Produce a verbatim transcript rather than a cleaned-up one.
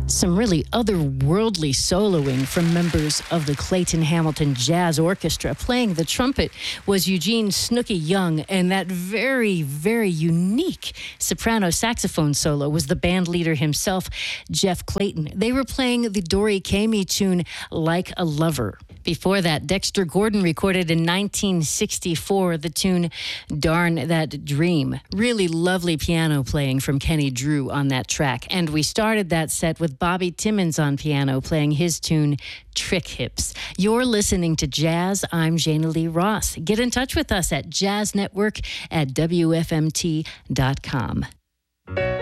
Some really otherworldly soloing from members of the Clayton Hamilton Jazz Orchestra. Playing the trumpet was Eugene Snooky Young, and that very, very unique soprano saxophone solo was the band leader himself, Jeff Clayton. They were playing the Dori Caymmi tune, Like a Lover. Before that, Dexter Gordon recorded in nineteen sixty-four the tune Darn That Dream. Really lovely piano playing from Kenny Drew on that track. And we started that set with Bobby Timmons on piano playing his tune Trick Hips. You're listening to Jazz. I'm Jana Lee Ross. Get in touch with us at jazz network at W F M T dot com.